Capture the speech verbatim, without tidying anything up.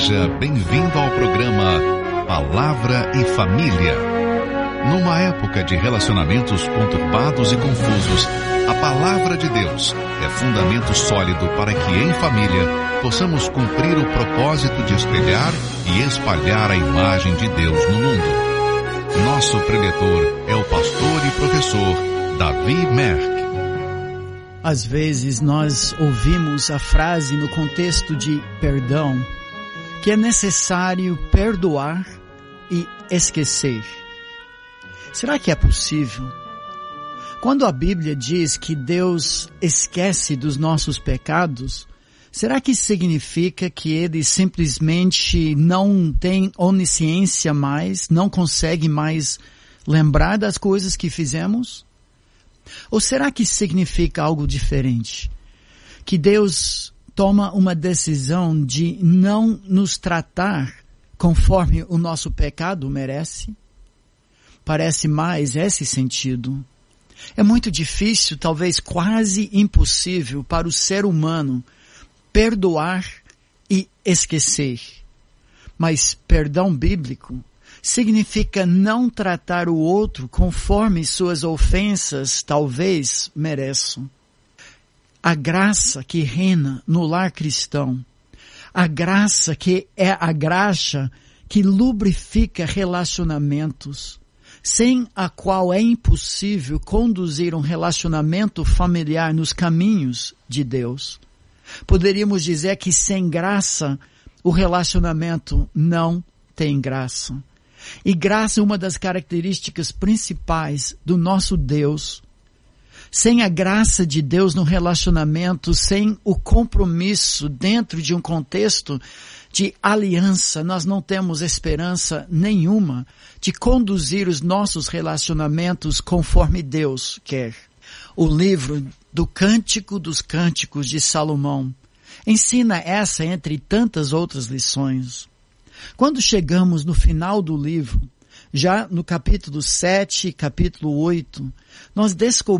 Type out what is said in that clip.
Seja bem-vindo ao programa Palavra e Família. Numa época de relacionamentos conturbados e confusos, a Palavra de Deus é fundamento sólido para que em família possamos cumprir o propósito de espelhar e espalhar a imagem de Deus no mundo. Nosso preletor é o pastor e professor Davi Merck. Às vezes nós ouvimos a frase no contexto de perdão, que é necessário perdoar e esquecer. Será que é possível? Quando a Bíblia diz que Deus esquece dos nossos pecados, será que significa que Ele simplesmente não tem onisciência mais, não consegue mais lembrar das coisas que fizemos? Ou será que significa algo diferente? Que Deus toma uma decisão de não nos tratar conforme o nosso pecado merece? Parece mais esse sentido. É muito difícil, talvez quase impossível para o ser humano perdoar e esquecer. Mas perdão bíblico significa não tratar o outro conforme suas ofensas talvez mereçam. A graça que reina no lar cristão, a graça que é a graxa que lubrifica relacionamentos, sem a qual é impossível conduzir um relacionamento familiar nos caminhos de Deus. Poderíamos dizer que sem graça, o relacionamento não tem graça. E graça é uma das características principais do nosso Deus. Sem a graça de Deus no relacionamento, sem o compromisso dentro de um contexto de aliança, nós não temos esperança nenhuma de conduzir os nossos relacionamentos conforme Deus quer. O livro do Cântico dos Cânticos de Salomão ensina essa entre tantas outras lições. Quando chegamos no final do livro, já no capítulo sete, capítulo oito, nós descobrimos